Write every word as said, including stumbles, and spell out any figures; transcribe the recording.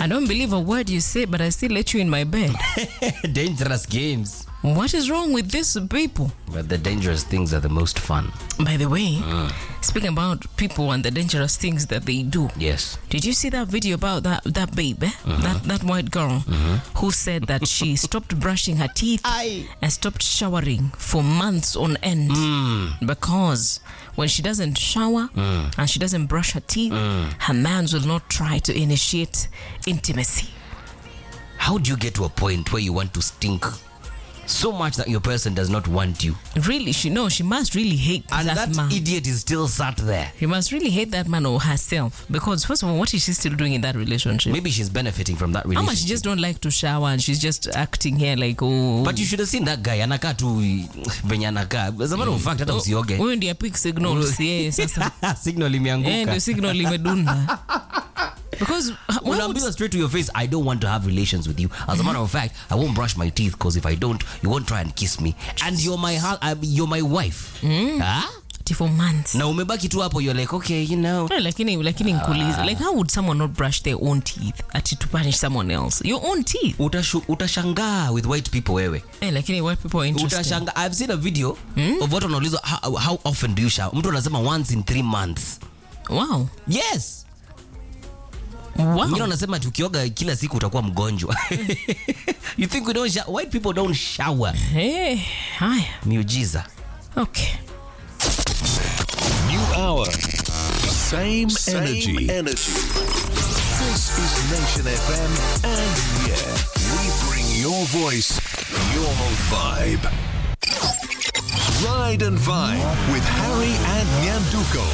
I don't believe a word you say, but I still let you in my bed. Dangerous games. What is wrong with these people? But the dangerous things are the most fun. By the way, Mm. speaking about people and the dangerous things that they do. Yes. Did you see that video about that that babe, eh? Mm-hmm. that that white girl Mm-hmm. who said that she stopped brushing her teeth Aye. and stopped showering for months on end Mm. because when she doesn't shower Mm. and she doesn't brush her teeth, Mm. her mans will not try to initiate intimacy. How do you get to a point where you want to stink so much that your person does not want you? Really, she knows she must really hate And that, that, man. idiot is still sat there. She must really hate that man or herself because first of all, what is she still doing in that relationship? Maybe she's benefiting from that How relationship. much she just don't like to shower and she's just acting here like oh. But you should have seen that guy. Anakaa tu venye anakaa. As a matter of fact, hata usioge. Huyo ndiye pick signals yeye sasa. Signal Eh, imeanguka. ndio signal imedunda. Because why would- Unaambiwa straight to your face, I don't want to have relations with you. As a matter of fact, I won't brush my teeth because if I don't, you won't try and kiss me. And you're my hu- uh, you're my wife. Huh? Ati for months. Na umebaki tu hapo, you're like, okay, you know. No, lakini lakini nikuulize, like how would someone not brush their own teeth ati to punish someone else? Your own teeth. Utashu, utashangaa with white people wewe. Eh, lakini white people are interested. Utashangaa. I've seen a video of what wanaulizwa, how, how often do you shower? Mtu anasema once in three months. Wow. Yes. Wow. Wengine wanasema tukioga kila siku utakuwa mgonjwa. You think we don't shower? White people don't shower. Hey, haya. Miujiza. Okay. New hour. Same, Same energy. energy. This is Nation F M, and yeah, we bring your voice, your vibe. Ride and Vibe with Harry and Nyanduko.